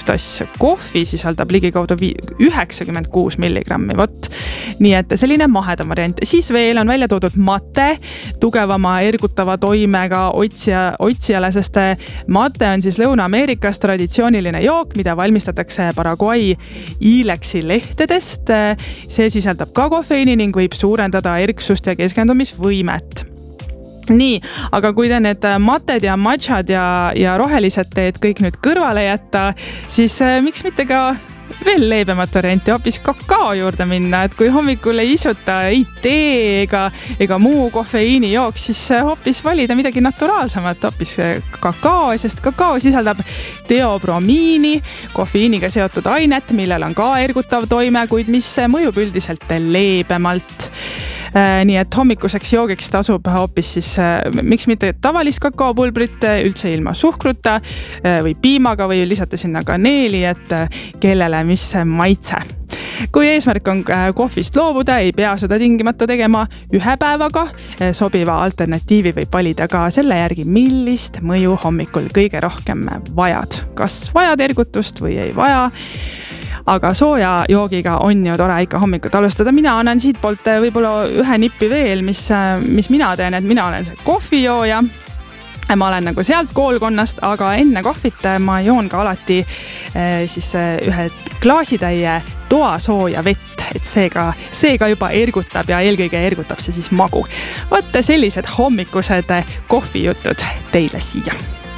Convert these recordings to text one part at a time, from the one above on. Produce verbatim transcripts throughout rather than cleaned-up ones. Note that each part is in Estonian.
tass kohvi sisaldab ligikaudu üheksakümmend kuus milligrammi, vot. Nii et selline mahedam variant. Siis veel on välja toodud mate, tugevama ergutava toimega otsija, otsijale, sest mate on siis Lõuna-Ameerikas traditsiooniline jook, mida valmistatakse Paraguay iileksi lehtedest. See sisaldab ka kofeiini ning võib suurendada erksust ja keskendumisvõimet. Nii, aga kui te need mated ja matšad ja, ja rohelised teed kõik nüüd kõrvale jätta, siis miks mitte ka veel leebemat varianti, hoopis kakao juurde minna, et kui hommikul ei isuta ei tee ega, ega muu kofeiini jook, siis hoopis valida midagi naturaalsemat, hoopis kakao, sest kakao sisaldab teobromiini, kofeiiniga seotud ainet, millel on ka ergutav toime, kuid mis mõjub üldiselt leebemalt. Nii et hommikuseks joogiks tasub hoopis siis, miks mitte tavalist kakaopulbrit üldse ilma suhkruta või piimaga või lisata sinna kaneeli, et kellele mis maitse. Kui eesmärk on kohvist loobuda, ei pea seda tingimata tegema ühe päevaga. Sobiva alternatiivi võib valida ka selle järgi, millist mõju hommikul kõige rohkem vajad. Kas vajad ergutust või ei vaja? Aga sooja joogiga on ju tore ikka hommikut alustada. Mina annan siit poolt võib-olla ühe nippi veel, mis, mis mina teen, et mina olen see kohvijooja. Ma olen nagu sealt koolkonnast, aga enne kohvit ma joon ka alati siis ühe klaasitäie toasooja vett, et seega, seega juba ergutab ja eelkõige ergutab see siis magu. Võtte sellised hommikused kohvijutud teile siia.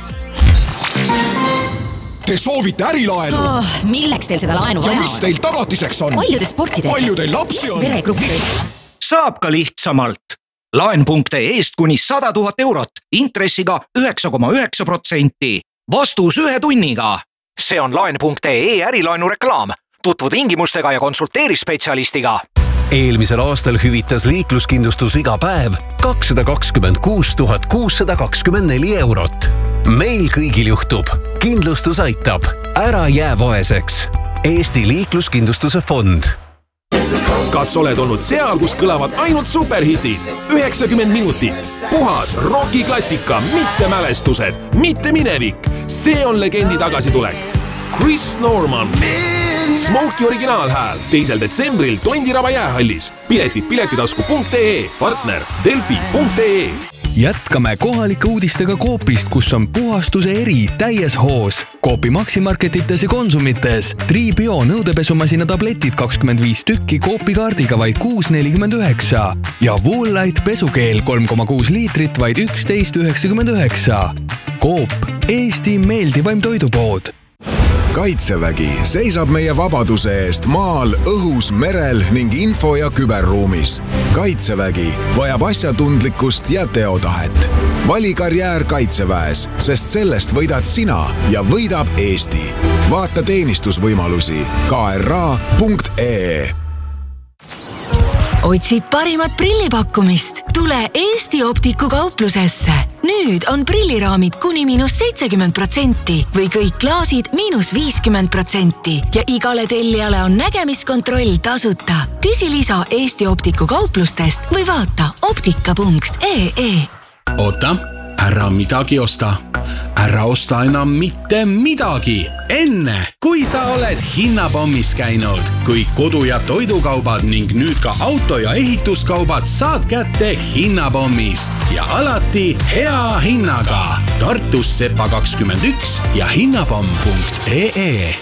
Te soovite ärilaenu? Oh, milleks teil seda laenu vaja on? Ja mis teil tagatiseks on? Palju te sporti teete? Palju teil lapsi on? Veregruppi. Saab ka lihtsamalt. Laen.ee eest kuni sada tuhat eurot, intressiga üheksa koma üheksa protsenti. Vastus ühe tunniga. See on Laen.ee ärilaenu reklaam. Tutvu tingimustega ja konsulteeri spetsialistiga. Eelmisel aastal hüvitas liikluskindlustus iga päev kakssada kakskümmend kuus tuhat kuussada kakskümmend neli eurot. Meil kõigil juhtub. Kindlustus aitab. Ära jää vaeseks. Eesti liikluskindlustuse fond. Kas oled olnud seal, kus kõlavad ainult superhitid? üheksakümmend minutit. Puhas rockiklassika, mitte mälestused, mitte minevik. See on legendi tagasitulek. Chris Norman. Smokey originaalhääl. Teisel detsembril Tondiraba jäähallis. Piletid piletitasku.ee. Partner Delfi punkt ee. Jätkame kohalike uudistega Coopist, kus on puhastuse eri täies hoos. Coopi maksimarketites ja konsumites. Tribio nõudepesumasina tabletid kakskümmend viis tükki Coopi kaardiga vaid kuus nelikümmend üheksa. Ja Woollight pesukeel kolm koma kuus liitrit vaid üksteist üheksakümmend üheksa. Coop, Eesti meeldivaim toidupood. Kaitsevägi seisab meie vabaduse eest maal, õhus, merel ning info- ja küberruumis. Kaitsevägi vajab asjatundlikkust ja teotahet. Vali karjäär Kaitseväes, sest sellest võidad sina ja võidab Eesti. Vaata teenistusvõimalusi K R A punkt ee. Otsid parimat prillipakkumist? Tule Eesti Optiku kauplusesse. Nüüd on prilliraamid kuni miinus seitsekümmend protsenti või kõik klaasid miinus viiskümmend protsenti ja igale tellijale on nägemiskontroll tasuta. Küsi lisa Eesti Optiku kauplustest või vaata optika punkt ee. Oota, ära midagi osta. Ära osta enam mitte midagi. Enne, kui sa oled hinnapommis käinud, kui kodu- ja toidukaubad ning nüüd ka auto- ja ehituskaubad saad kätte hinnapommist ja alati hea hinnaga. Tartus Sepa kakskümmend üks ja hinnapomm punkt ee.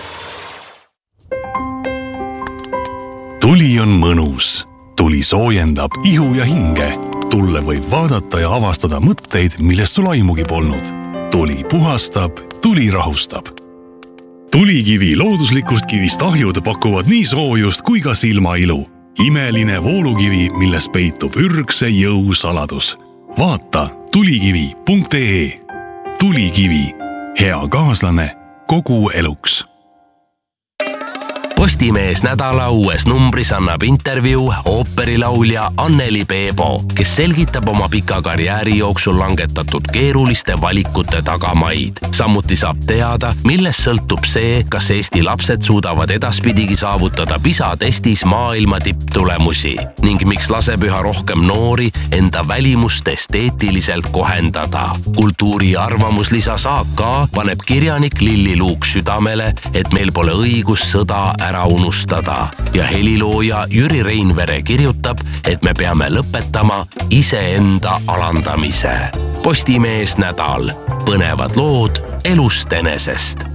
Tuli on mõnus. Tuli soojendab ihu ja hinge. Tulle võib vaadata ja avastada mõtteid, millest sul aimugi polnud. Tuli puhastab, tuli rahustab. Tulikivi looduslikust kivist ahjud pakuvad nii soojust kui ka silmailu. Imeline voolukivi, milles peitub ürgse jõu saladus. Vaata tulikivi punkt ee. Tulikivi. Hea kaaslane kogu eluks. Postimees nädala uues numbris annab intervjuu ooperilaulja Anneli Peebo, kes selgitab oma pika karjääri jooksul langetatud keeruliste valikute tagamaid. Samuti saab teada, millest sõltub see, kas Eesti lapsed suudavad edaspidigi saavutada PISA testis maailma tipptulemusi ning miks laseb üha rohkem noori enda välimust esteetiliselt kohendada. Kultuuri arvamuslisas A K paneb kirjanik Lilli Luuk südamele, et meil pole õigus sõda ära unustada ja helilooja Jüri Reinvere kirjutab, et me peame lõpetama iseenda alandamise. Postimees nädal. Põnevad lood elust enesest.